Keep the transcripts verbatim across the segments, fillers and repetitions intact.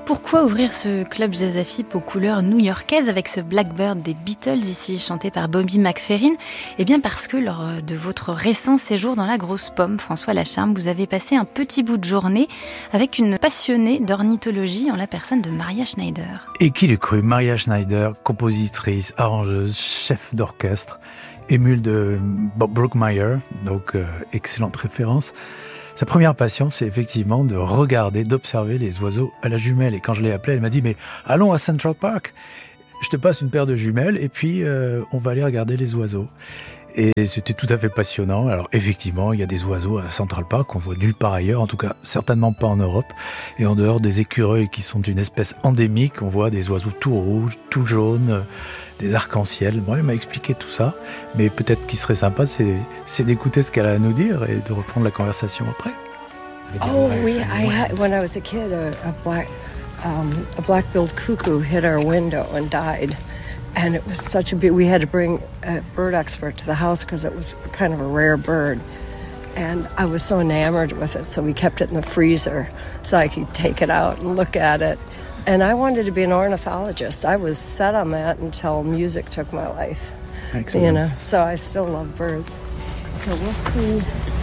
Pourquoi ouvrir ce club jazz à F I P aux couleurs new-yorkaises avec ce Blackbird des Beatles, ici chanté par Bobby McFerrin? Eh bien parce que lors de votre récent séjour dans la Grosse Pomme, François Lacharme, vous avez passé un petit bout de journée avec une passionnée d'ornithologie en la personne de Maria Schneider. Et qui l'eût cru? Maria Schneider, compositrice, arrangeuse, chef d'orchestre, émule de Bob Brookmeyer, donc euh, excellente référence. Sa première passion, c'est effectivement de regarder, d'observer les oiseaux à la jumelle. Et quand je l'ai appelée, elle m'a dit « Mais allons à Central Park, je te passe une paire de jumelles et puis euh, on va aller regarder les oiseaux. » Et c'était tout à fait passionnant. Alors effectivement, il y a des oiseaux à Central Park qu'on voit nulle part ailleurs, en tout cas certainement pas en Europe. Et en dehors des écureuils qui sont une espèce endémique, on voit des oiseaux tout rouges, tout jaunes, des arcs-en-ciel. Bon, elle m'a expliqué tout ça, mais peut-être qu'il serait sympa, c'est, c'est d'écouter ce qu'elle a à nous dire et de reprendre la conversation après. Oh oui, I had, when I was a kid, a, a black, um, a black-billed cuckoo hit our window and died. And it was such a big, we had to bring a bird expert to the house because it was kind of a rare bird. And I was so enamored with it, so we kept it in the freezer so I could take it out and look at it. And I wanted to be an ornithologist. I was set on that until music took my life. Excellent. You know, so I still love birds. So we'll see.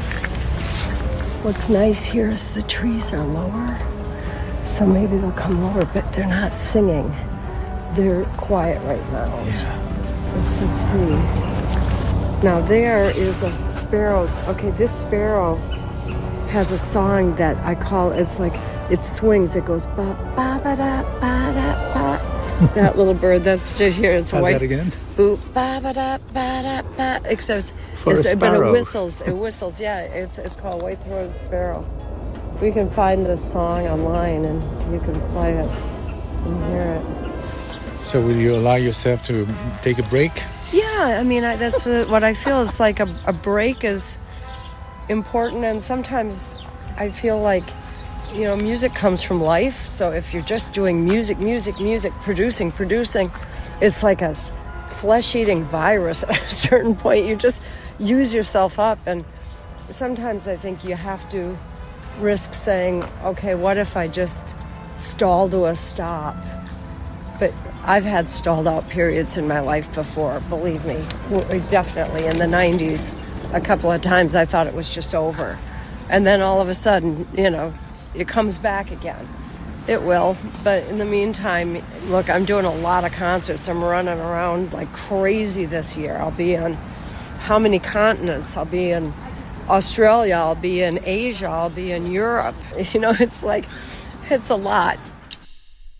What's nice here is the trees are lower, so maybe they'll come lower, but they're not singing. They're quiet right now. Yeah. Let's see. Now there is a sparrow. Okay, this sparrow has a song that I call, it's like, it swings. It goes ba ba ba da ba da ba. That little bird that's just here is How's white. that again? Boop ba ba da ba da ba. Except For it's, a but it sparrow. whistles. It whistles. Yeah, it's it's called white-throated sparrow. We can find this song online and you can play it and hear it. So will you allow yourself to take a break? Yeah, I mean, I, that's what, what I feel. It's like a, a break is important, and sometimes I feel like, you know, music comes from life. So if you're just doing music, music, music, producing, producing, it's like a flesh-eating virus at a certain point. You just use yourself up, and sometimes I think you have to risk saying, okay, what if I just stall to a stop? But I've had stalled out periods in my life before, believe me. Definitely in the nineties, a couple of times I thought it was just over. And then all of a sudden, you know, it comes back again. It will. But in the meantime, look, I'm doing a lot of concerts. I'm running around like crazy this year. I'll be on how many continents? I'll be in Australia. I'll be in Asia. I'll be in Europe. You know, it's like, it's a lot.